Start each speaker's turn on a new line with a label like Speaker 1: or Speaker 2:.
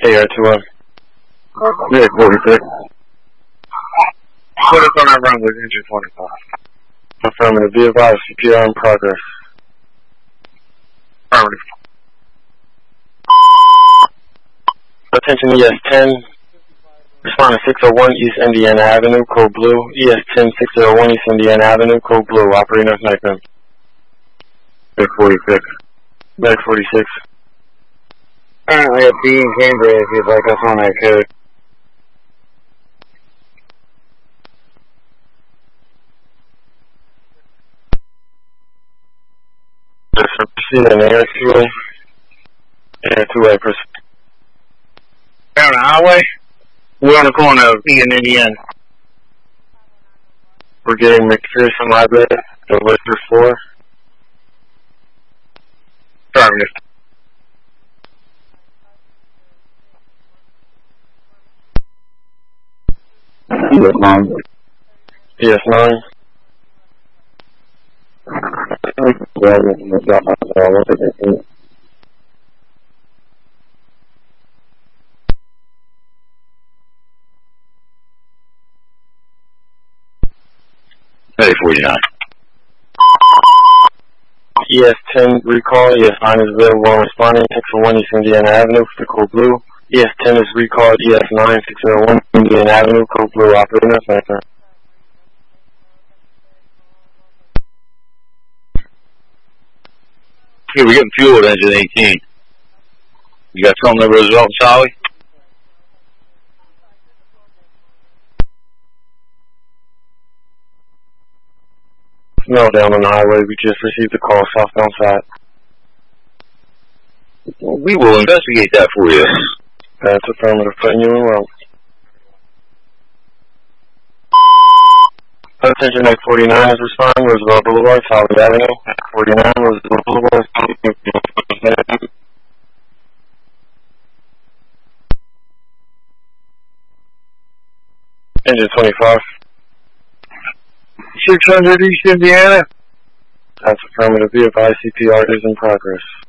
Speaker 1: AR-21.
Speaker 2: Yeah, 46.
Speaker 1: Put us on our run with engine 25. Affirmative. Be advised, CPR in progress. Affirmative. Attention ES-10. Respond to 601 East Indiana Avenue, code blue. ES-10, 601 East Indiana Avenue, code blue. Operating on sniper.
Speaker 2: Back 46.
Speaker 1: Back 46.
Speaker 2: Currently at B in Cambridge if you'd like us on that code.
Speaker 1: Proceed in AR-2A. AR-2A, proceed.
Speaker 2: Down the highway? We're on the corner of E and Indiana.
Speaker 1: We're getting McPherson Library, the Lister 4.
Speaker 2: Affirmative. ES-9.
Speaker 1: ES-9.
Speaker 2: Hey, 49.
Speaker 1: ES-10 recall. ES-9 is available and responding. 601 East Indiana Avenue for the code blue. ES-10 is recalled. ES-9, 601 Indiana Avenue, code blue. Operating on sniper.
Speaker 2: Hey, we're getting fuel at engine 18. You got something over as well, Sally?
Speaker 1: No, down on the highway. We just received a call southbound side.
Speaker 2: Well, we will investigate that for you.
Speaker 1: That's affirmative. Putting you in route. Attention, Act 49 is responding. Roosevelt Boulevard, Solid Avenue. Act 49, Roosevelt Boulevard, Solid Avenue. Engine 25.
Speaker 2: 600 East Indiana.
Speaker 1: That's affirmative. Be advised, CPR is in progress.